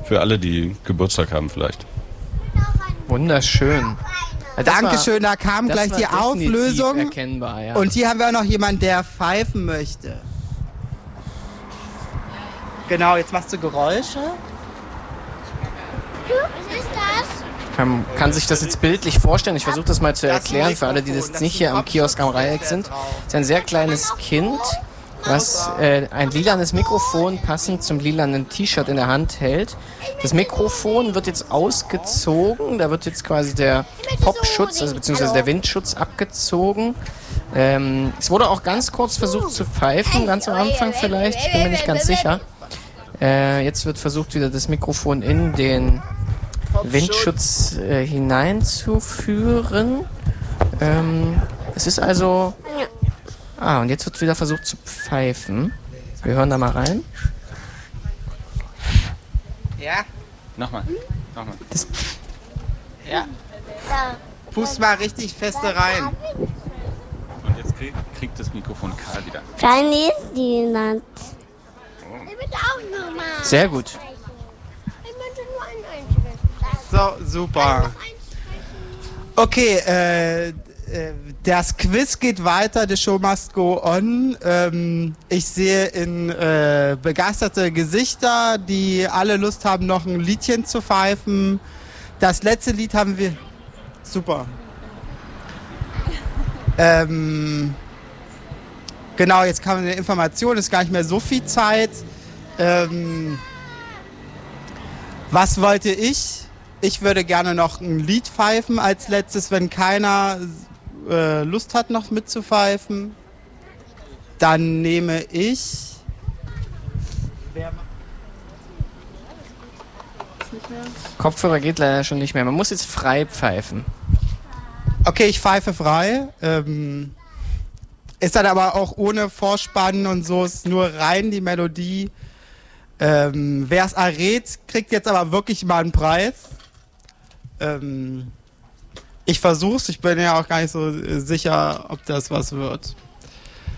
Für alle, die Geburtstag haben vielleicht. Wunderschön. Ja, Dankeschön, da kam gleich die Auflösung. Erkennbar, ja. Und hier haben wir auch noch jemanden, der pfeifen möchte. Genau, jetzt machst du Geräusche. Was ist das? Man kann sich das jetzt bildlich vorstellen. Ich versuche das mal zu erklären für alle, die jetzt nicht hier am Kiosk am Dreieck sind. Es ist ein sehr kleines Kind, was ein lilanes Mikrofon passend zum lilanen T-Shirt in der Hand hält. Das Mikrofon wird jetzt ausgezogen. Da wird jetzt quasi der Popschutz, also beziehungsweise der Windschutz abgezogen. Es wurde auch ganz kurz versucht zu pfeifen, ganz am Anfang vielleicht. Ich bin mir nicht ganz sicher. Jetzt wird versucht, wieder das Mikrofon in den Windschutz hineinzuführen. Es ist also... und jetzt wird wieder versucht zu pfeifen. Wir hören da mal rein. Ja? Nochmal. Ja. Pust mal richtig feste rein. Und jetzt kriegt das Mikrofon Karl wieder. Klein ist niemand. Ich bitte auch nochmal. Sehr gut. Ich möchte nur ein einziges. So, super. Okay, das Quiz geht weiter, the show must go on. Ich sehe in begeisterte Gesichter, die alle Lust haben, noch ein Liedchen zu pfeifen. Das letzte Lied haben wir... Super. Genau, jetzt kam eine Information, ist gar nicht mehr so viel Zeit. Was wollte ich? Ich würde gerne noch ein Lied pfeifen als letztes, wenn keiner Lust hat, noch mitzupfeifen. Dann nehme ich... Kopfhörer geht leider schon nicht mehr. Man muss jetzt frei pfeifen. Okay, ich pfeife frei. Ist dann aber auch ohne Vorspannen und so, ist nur rein die Melodie. Wer es errät, kriegt jetzt aber wirklich mal einen Preis. Ich versuch's, ich bin ja auch gar nicht so sicher, ob das was wird.